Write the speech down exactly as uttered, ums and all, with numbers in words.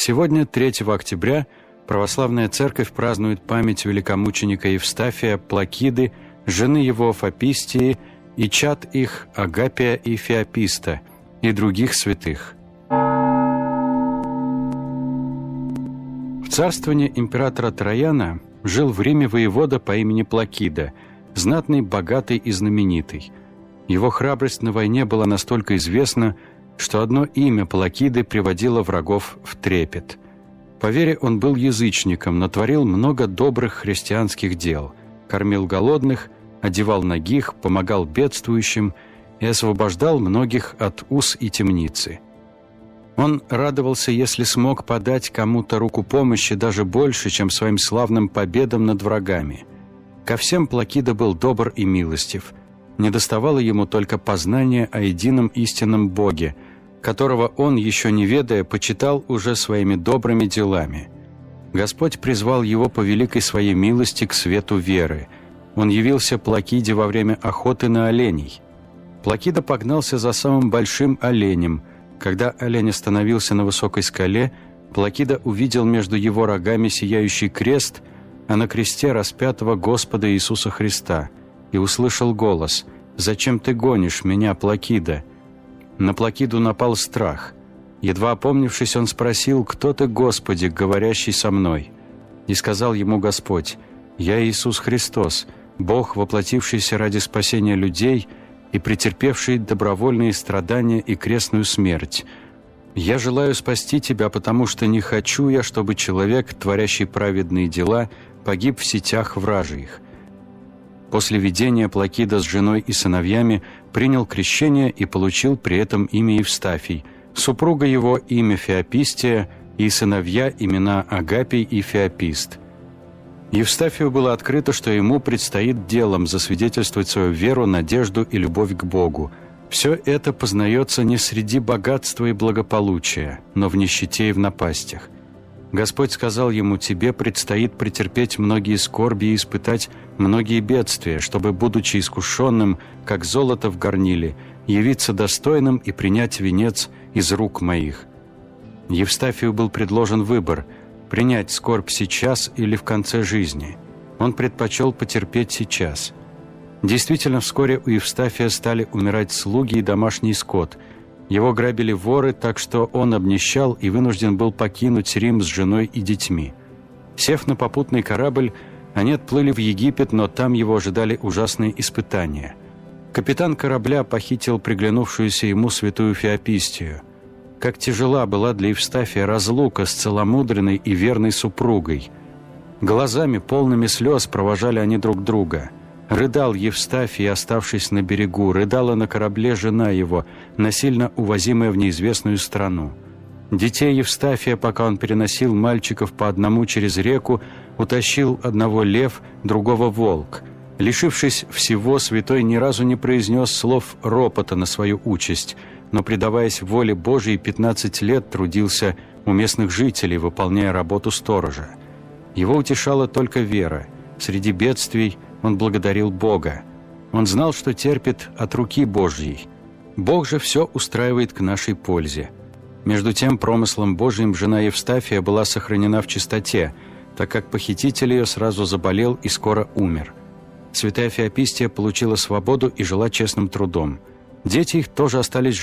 Сегодня, третьего октября, православная церковь празднует память великомученика Евстафия, Плакиды, жены его Фапистии и чад их Агапия и Феописта и других святых. В царствовании императора Траяна жил в Риме воевода по имени Плакида, знатный, богатый и знаменитый. Его храбрость на войне была настолько известна, что одно имя Плакиды приводило врагов в трепет. По вере он был язычником, но творил много добрых христианских дел, кормил голодных, одевал нагих, помогал бедствующим и освобождал многих от уз и темницы. Он радовался, если смог подать кому-то руку помощи даже больше, чем своим славным победам над врагами. Ко всем Плакида был добр и милостив. Недоставало ему только познания о едином истинном Боге, которого он, еще не ведая, почитал уже своими добрыми делами. Господь призвал его по великой своей милости к свету веры. Он явился Плакиде во время охоты на оленей. Плакида погнался за самым большим оленем. Когда олень остановился на высокой скале, Плакида увидел между его рогами сияющий крест, а на кресте распятого Господа Иисуса Христа, и услышал голос: «Зачем ты гонишь меня, Плакида?» На Плакиду напал страх. Едва опомнившись, он спросил: «Кто ты, Господи, говорящий со мной?» И сказал ему Господь: «Я Иисус Христос, Бог, воплотившийся ради спасения людей и претерпевший добровольные страдания и крестную смерть. Я желаю спасти тебя, потому что не хочу я, чтобы человек, творящий праведные дела, погиб в сетях вражьих». После видения Плакида с женой и сыновьями принял крещение и получил при этом имя Евстафий, супруга его имя Феопистия и сыновья имена Агапий и Феопист. Евстафию было открыто, что ему предстоит делом засвидетельствовать свою веру, надежду и любовь к Богу. Все это познается не среди богатства и благополучия, но в нищете и в напастях. Господь сказал ему: «Тебе предстоит претерпеть многие скорби и испытать многие бедствия, чтобы, будучи искушенным, как золото в горниле, явиться достойным и принять венец из рук моих». Евстафию был предложен выбор – принять скорбь сейчас или в конце жизни. Он предпочел потерпеть сейчас. Действительно, вскоре у Евстафия стали умирать слуги и домашний скот. Его грабили воры, так что он обнищал и вынужден был покинуть Рим с женой и детьми. Сев на попутный корабль, они отплыли в Египет, но там его ожидали ужасные испытания. Капитан корабля похитил приглянувшуюся ему святую Феопистию. Как тяжела была для Евстафия разлука с целомудренной и верной супругой. Глазами, полными слез, провожали они друг друга. Рыдал Евстафий, оставшись на берегу, рыдала на корабле жена его, насильно увозимая в неизвестную страну. Детей Евстафия, пока он переносил мальчиков по одному через реку, утащил одного лев, другого волк. Лишившись всего, святой ни разу не произнес слов ропота на свою участь, но, предаваясь воле Божией, пятнадцать лет трудился у местных жителей, выполняя работу сторожа. Его утешала только вера. Среди бедствий он благодарил Бога. Он знал, что терпит от руки Божьей. Бог же все устраивает к нашей пользе. Между тем, промыслом Божиим жена Евстафия была сохранена в чистоте, так как похититель ее сразу заболел и скоро умер. Святая Феопистия получила свободу и жила честным трудом. Дети их тоже остались